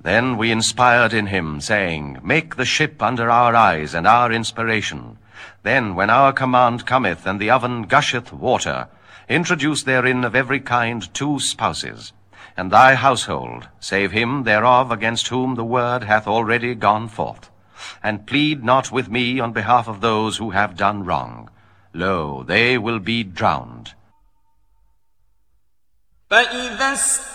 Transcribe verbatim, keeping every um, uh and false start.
Then we inspired in him, saying, Make the ship under our eyes and our inspiration. Then, when our command cometh, and the oven gusheth water, introduce therein of every kind two spouses, and thy household, save him thereof against whom the word hath already gone forth. And plead not with me on behalf of those who have done wrong. Lo, they will be drowned.